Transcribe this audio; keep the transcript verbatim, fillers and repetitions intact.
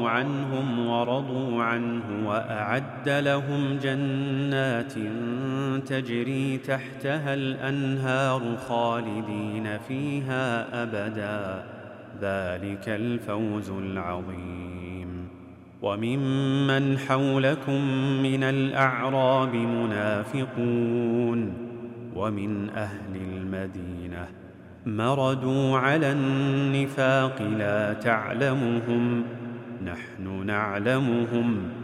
الله عنهم ورضوا عنه وأعد لهم جنات تجري تحتها الأنهار خالدين فيها أبدا، ذلك الفوز العظيم. وممن حولكم من الأعراب منافقون ومن أهل المدينة مردوا على النفاق لا تعلمهم نحن نعلمهم